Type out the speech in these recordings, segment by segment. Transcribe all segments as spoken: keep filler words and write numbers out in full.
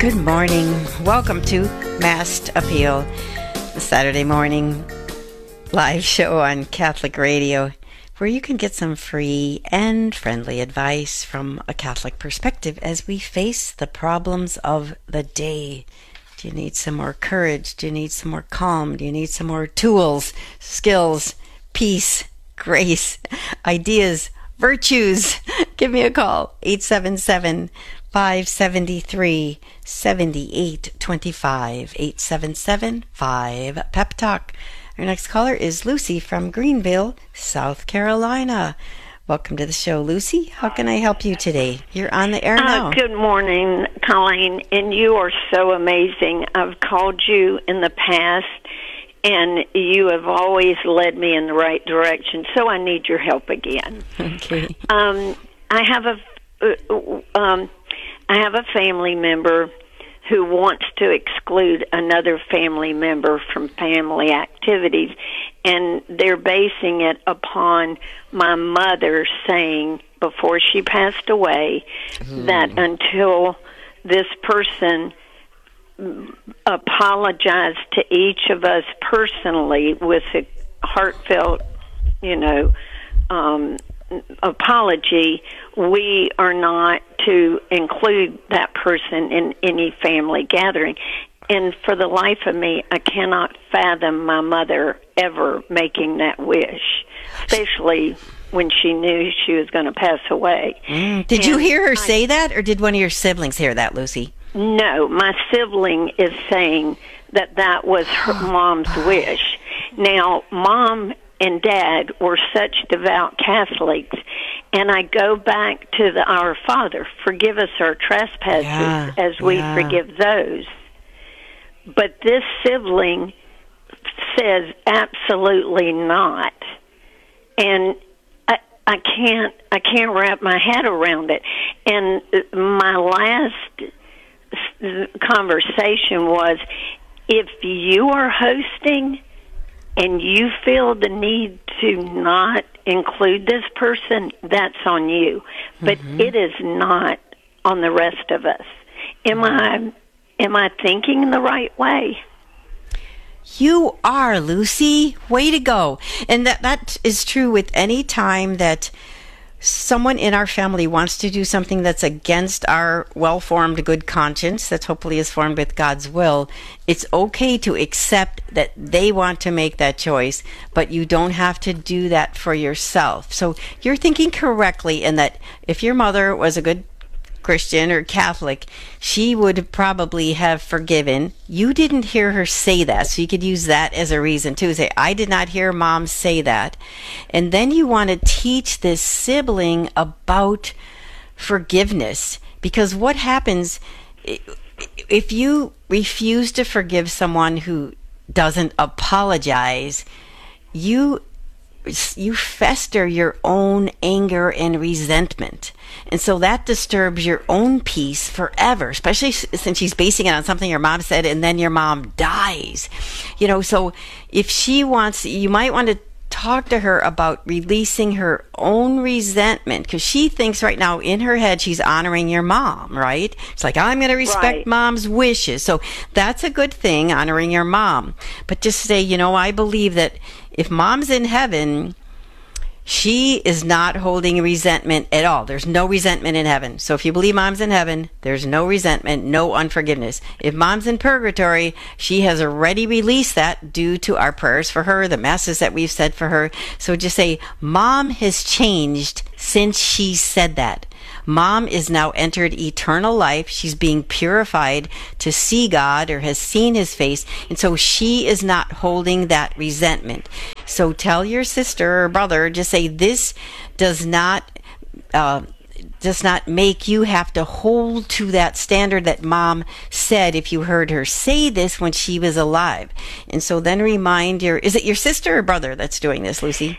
Good morning. Welcome to Masked Appeal, the Saturday morning live show on Catholic Radio, where you can get some free and friendly advice from a Catholic perspective as we face the problems of the day. Do you need some more courage? Do you need some more calm? Do you need some more tools, skills, peace, grace, ideas, virtues? Give me a call, eight seven seven, five seven three, seven eight two five, eight seven seven, five, P E P Talk. Our next caller is Lucy from Greenville, South Carolina. Welcome to the show, Lucy. How can I help you today? You're on the air now. Uh, good morning, Colleen, and you are so amazing. I've called you in the past, and you have always led me in the right direction, so I need your help again. Okay. Um, I have a uh, um, I have a family member who wants to exclude another family member from family activities, and they're basing it upon my mother saying before she passed away mm. that until this person apologized to each of us personally with a heartfelt, you know, um, apology, we are not to include that person in any family gathering. And for the life of me, I cannot fathom my mother ever making that wish, especially when she knew she was going to pass away. Mm. Did and you hear her I, say that, or did one of your siblings hear that, Lucy? No, my sibling is saying that that was her mom's wish. Now, Mom and Dad were such devout Catholics, and I go back to the Our Father, forgive us our trespasses yeah, as we yeah. forgive those. But this sibling says absolutely not, and I, I can't I can't wrap my head around it. And my last conversation was, if you are hosting and you feel the need to not include this person, that's on you. But mm-hmm. it is not on the rest of us. Am mm-hmm. I am I thinking the right way? You are, Lucy. Way to go. And that that is true with any time that someone in our family wants to do something that's against our well-formed good conscience, that hopefully is formed with God's will. It's okay to accept that they want to make that choice, but you don't have to do that for yourself. So you're thinking correctly in that if your mother was a good Christian or Catholic, she would probably have forgiven. You didn't hear her say that, so you could use that as a reason too. Say, I did not hear Mom say that. And then you want to teach this sibling about forgiveness, because what happens if you refuse to forgive someone who doesn't apologize? You you fester your own anger and resentment. And so that disturbs your own peace forever, especially since she's basing it on something your mom said and then your mom dies. You know, so if she wants, you might want to talk to her about releasing her own resentment, because she thinks right now in her head she's honoring your mom, right? It's like, I'm going to respect right. Mom's wishes. So that's a good thing, honoring your mom. But just say, you know, I believe that if Mom's in heaven, she is not holding resentment at all. There's no resentment in heaven. So if you believe Mom's in heaven, there's no resentment, no unforgiveness. If Mom's in purgatory, she has already released that due to our prayers for her, the masses that we've said for her. So just say, Mom has changed since she said that. Mom is now entered eternal life. She's being purified to see God, or has seen his face. And so she is not holding that resentment. So tell your sister or brother, just say, this does not, uh, does not make you have to hold to that standard that Mom said if you heard her say this when she was alive. And so then remind your, is it your sister or brother that's doing this, Lucy?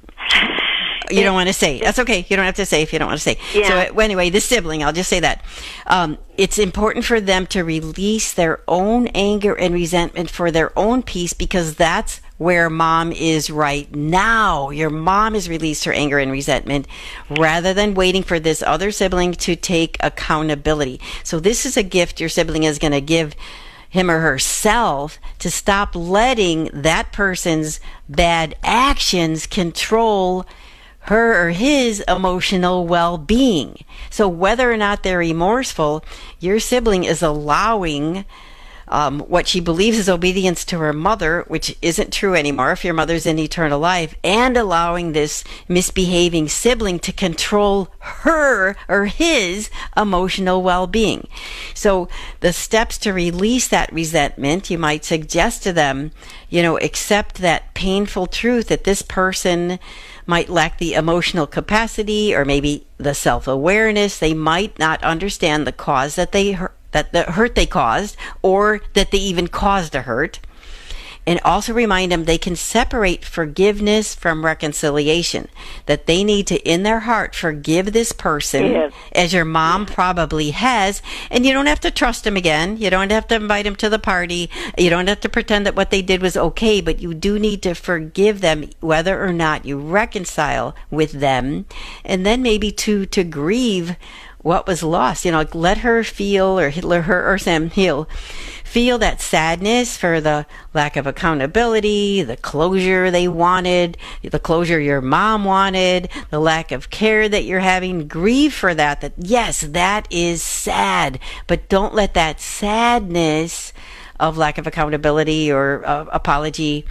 You don't want to say. That's okay. You don't have to say if you don't want to say. Yeah. So anyway, the sibling, I'll just say that. Um, it's important for them to release their own anger and resentment for their own peace, because that's where mom is right now. Your mom has released her anger and resentment rather than waiting for this other sibling to take accountability. So this is a gift your sibling is going to give him or herself, to stop letting that person's bad actions control her or his emotional well-being. So whether or not they're remorseful, your sibling is allowing um, what she believes is obedience to her mother, which isn't true anymore if your mother's in eternal life, and allowing this misbehaving sibling to control her or his emotional well-being. So the steps to release that resentment, you might suggest to them, you know, accept that painful truth that this person might lack the emotional capacity or maybe the self-awareness. They might not understand the cause that they hurt, that the hurt they caused, or that they even caused a hurt. And also remind them they can separate forgiveness from reconciliation, that they need to, in their heart, forgive this person, yes, as your mom probably has. And you don't have to trust them again. You don't have to invite them to the party. You don't have to pretend that what they did was okay, but you do need to forgive them whether or not you reconcile with them. And then maybe to, to grieve what was lost. You know, let her feel, or Hitler, her or Sam Hill, feel that sadness for the lack of accountability, the closure they wanted, the closure your mom wanted, the lack of care that you're having. Grieve for that, that yes, that is sad, but don't let that sadness of lack of accountability or uh, apology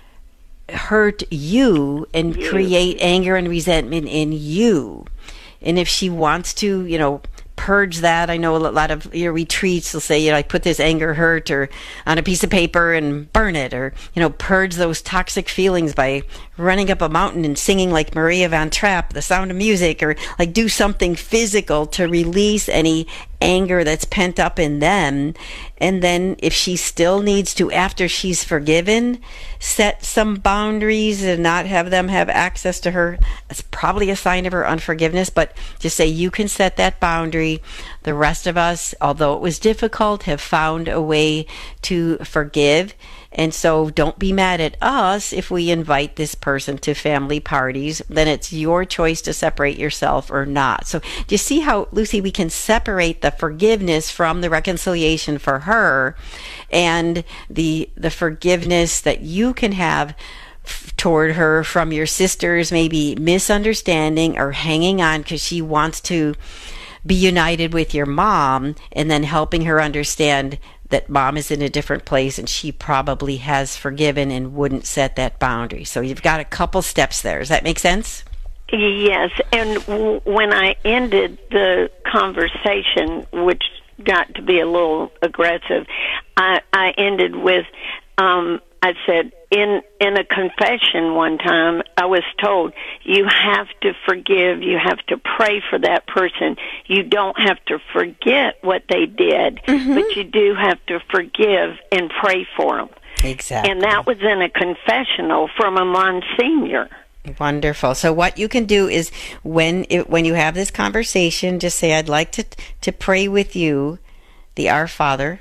hurt you and you. create anger and resentment in you. And if she wants to, you know, purge that, I know a lot of your retreats will say, you know, I put this anger, hurt, or on a piece of paper and burn it, or, you know, purge those toxic feelings by running up a mountain and singing like Maria Van Trapp, The Sound of Music, or like do something physical to release any anger that's pent up in them. And then if she still needs to, after she's forgiven, set some boundaries and not have them have access to her, it's probably a sign of her unforgiveness, but just say you can set that boundary. The rest of us, although it was difficult, have found a way to forgive. And so don't be mad at us if we invite this person to family parties. Then it's your choice to separate yourself or not. So do you see how, Lucy, we can separate the forgiveness from the reconciliation for her, and the the forgiveness that you can have f- toward her from your sister's maybe misunderstanding or hanging on because she wants to be united with your mom, and then helping her understand that mom is in a different place and she probably has forgiven and wouldn't set that boundary. So you've got a couple steps there. Does that make sense? Yes, and w- when I ended the conversation, which got to be a little aggressive, I, I ended with, um, I said, in in a confession one time, I was told, you have to forgive, you have to pray for that person. You don't have to forget what they did, mm-hmm. but you do have to forgive and pray for them. Exactly. And that was in a confessional from a Monsignor. Wonderful. So what you can do is when it, when you have this conversation, just say, I'd like to to pray with you, the Our Father,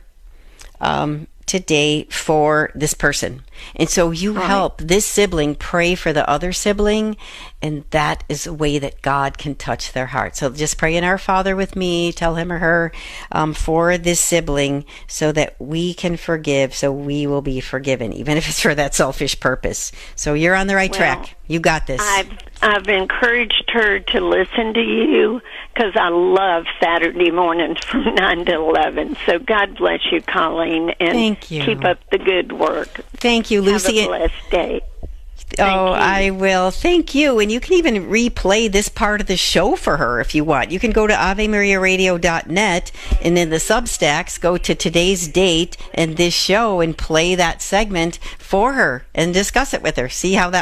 um, today for this person. And so you right. help this sibling pray for the other sibling, and that is a way that God can touch their heart. So just pray in Our Father with me, tell him or her, um, for this sibling, so that we can forgive, so we will be forgiven, even if it's for that selfish purpose. So you're on the right well, track. You got this. I've, I've encouraged her to listen to you, because I love Saturday mornings from nine to eleven. So God bless you, Colleen, and Thank you. Keep up the good work. Thank you, Lucy. Have a blessed day. Thank oh, you. I will. Thank you. And you can even replay this part of the show for her if you want. You can go to ave maria radio dot net, and in the Substacks, go to today's date and this show and play that segment for her and discuss it with her. See how that